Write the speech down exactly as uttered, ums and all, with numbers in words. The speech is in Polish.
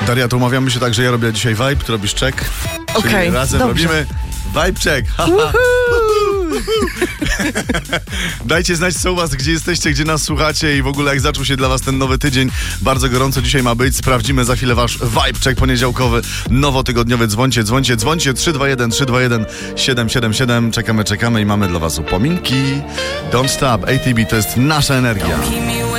Daria, to umawiamy się tak, że ja robię dzisiaj vibe, ty robisz check. Okej, Czyli razem dobrze. robimy vibe check. Ha, ha. Dajcie znać, co u was, gdzie jesteście, gdzie nas słuchacie i w ogóle jak zaczął się dla was ten nowy tydzień. Bardzo gorąco dzisiaj ma być. Sprawdzimy za chwilę wasz vibe check poniedziałkowy, nowotygodniowy. Dzwońcie, dzwońcie, dzwońcie. trzy dwa jeden, trzy dwa jeden, siedem siedem siedem. Czekamy, czekamy i mamy dla was upominki. Don't stop. A T B to jest nasza energia.